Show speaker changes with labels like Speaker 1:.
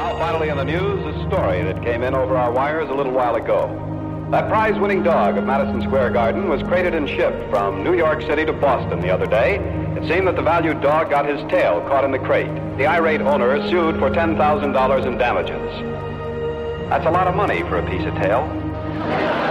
Speaker 1: Now, finally in the news, a story that came in over our wires a little while ago. That prize-winning dog of Madison Square Garden was crated and shipped from New York City to Boston the other day. It seemed that the valued dog got his tail caught in the crate. The irate owner sued for $10,000 in damages. That's a lot of money for a piece of tail.